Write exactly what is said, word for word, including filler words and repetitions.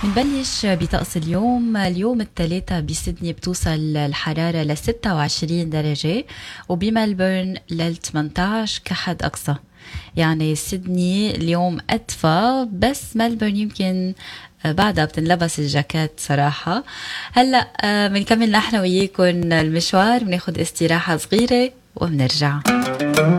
بنبلش بطقس اليوم. اليوم الثلاثاء بسيدني بتوصل الحرارة ل ستة وعشرين درجة، وبملبورن لل ثمانية عشر كحد أقصى. يعني سيدني اليوم أدفى، بس ملبورن يمكن بعدها بتنلبس الجاكيت صراحة. هلأ بنكمل نحن وياكم المشوار، بناخد استراحة صغيرة وبنرجع.